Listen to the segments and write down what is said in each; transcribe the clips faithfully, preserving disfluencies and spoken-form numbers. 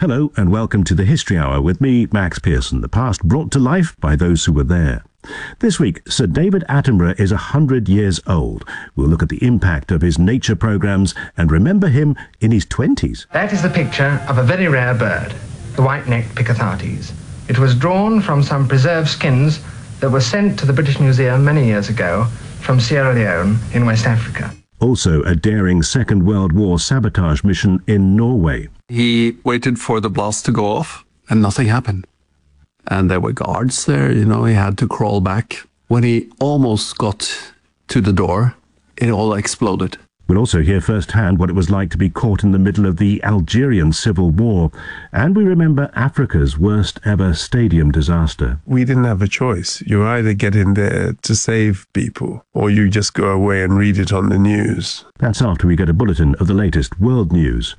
Hello and welcome to the History Hour with me, Max Pearson, the past brought to life by those who were there. This week, Sir David Attenborough is one hundred years old. We'll look at the impact of his nature programmes and remember him in his twenties. That is the picture of a very rare bird, the white-necked Picathartes. It was drawn from some preserved skins that were sent to the British Museum many years ago from Sierra Leone in West Africa. Also a daring Second World War sabotage mission in Norway. He waited for the blast to go off and nothing happened. And there were guards there, you know, he had to crawl back. When he almost got to the door, it all exploded. We'll also hear firsthand what it was like to be caught in the middle of the Algerian Civil War. And we remember Africa's worst ever stadium disaster. We didn't have a choice. You either get in there to save people, or you just go away and read it on the news. That's after we get a bulletin of the latest world news.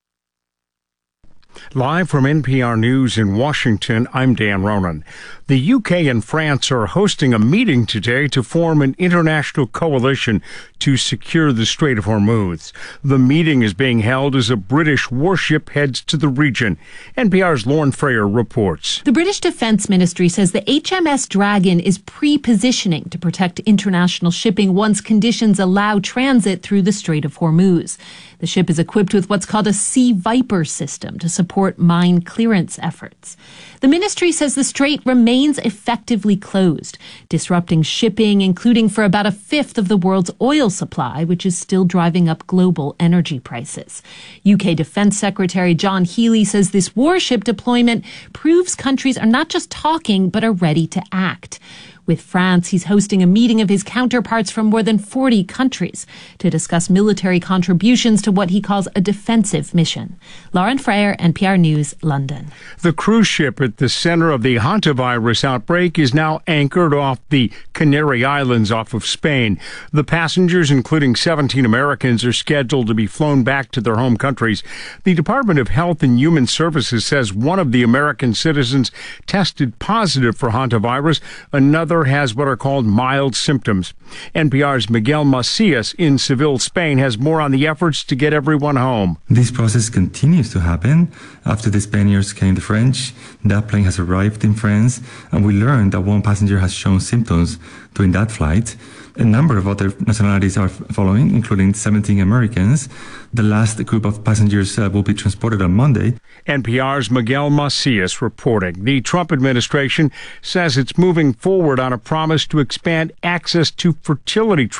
Live from N P R News in Washington, I'm Dan Ronan. The U K and France are hosting a meeting today to form an international coalition to secure the Strait of Hormuz. The meeting is being held as a British warship heads to the region. N P R's Lauren Frayer reports. The British Defence Ministry says the H M S Dragon is pre-positioning to protect international shipping once conditions allow transit through the Strait of Hormuz. The ship is equipped with what's called a Sea Viper system to support mine clearance efforts. The ministry says the strait remains effectively closed, disrupting shipping, including for about a fifth of the world's oil supply, which is still driving up global energy prices. U K Defence Secretary John Healey says this warship deployment proves countries are not just talking, but are ready to act. With France, he's hosting a meeting of his counterparts from more than forty countries to discuss military contributions to what he calls a defensive mission. Lauren Frayer, N P R News, London. The cruise ship at the center of the hantavirus outbreak is now anchored off the Canary Islands off of Spain. The passengers, including seventeen Americans, are scheduled to be flown back to their home countries. The Department of Health and Human Services says one of the American citizens tested positive for hantavirus. Another has what are called mild symptoms. N P R's Miguel Macias in Seville, Spain, has more on the efforts to get everyone home. This process continues to happen. After the Spaniards came the French, that plane has arrived in France, and we learned that one passenger has shown symptoms during that flight. A number of other nationalities are following, including seventeen Americans. The last group of passengers uh, will be transported on Monday. N P R's Miguel Macias reporting. The Trump administration says it's moving forward on a promise to expand access to fertility treatment.